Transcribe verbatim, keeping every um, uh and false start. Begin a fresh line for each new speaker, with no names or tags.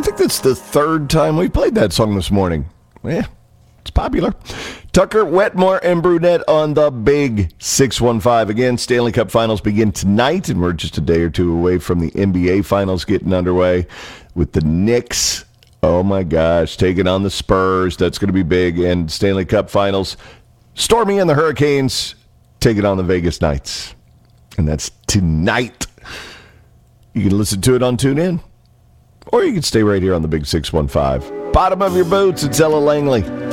I think that's the third time we played that song this morning. Yeah, it's popular. Tucker, Wetmore, and Brunette on the big six one five. Again, Stanley Cup Finals begin tonight, and we're just a day or two away from the N B A Finals getting underway with the Knicks. Oh, my gosh, taking on the Spurs. That's going to be big. And Stanley Cup Finals, Stormy and the Hurricanes taking on the Vegas Knights. And that's tonight. You can listen to it on TuneIn, or you can stay right here on the Big six one five. Bottom of your boots, it's Ella Langley.